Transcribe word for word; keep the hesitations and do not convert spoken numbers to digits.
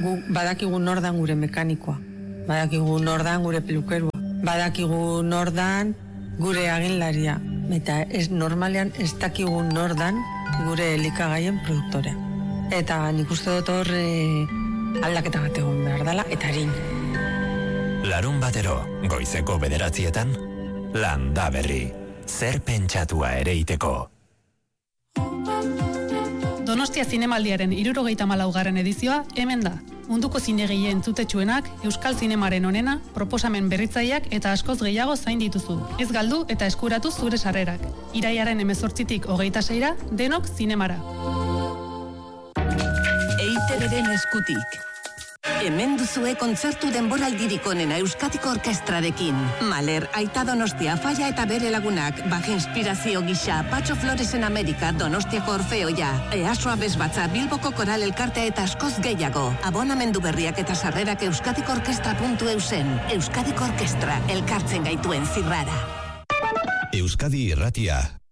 gu badakigu nordan gure mekanikoa, badakigu nordan gure pelukerua, badakigu nordan gure aginlaria, eta ez normalean ez dakigu nordan gure elikagaien produktorea. Eta nik uste dut hor e, aldaketa bat egon behar dela, eta harin. Larun batero, goizeko bederatzietan, Landa Berri, zer pentsatua ere iteko. Donostia Zinemaldiaren hirurogeita hamalaugarren edizioa hemen da. Munduko zinegile entzutetsuenak, euskal zinemaren onena, proposamen berritzaileak eta askoz gehiago zain dituzu. Ez galdu eta eskuratu zure sarrerak. Irailaren hemezortzitik hogeita seira, denok zinemara. E I Te Beren eskutik. Hemen duzue kontzertu denboraldirik onena Euskadiko Orkestrarekin. Mahler, Aita Donostia, Falla eta bere lagunak, Baja Inspirazio gisa, Patxo Floresen Amerika, Donostiako Orfeoia, Easoa Bezbatza, Bilboko Koral Elkartea eta askoz gehiago. Abonamendu berriak eta sarrerak euskadiko orkestra puntu eusen. Euskadiko Orkestra, elkartzen gaituen zirrara. Euskadi Irratia.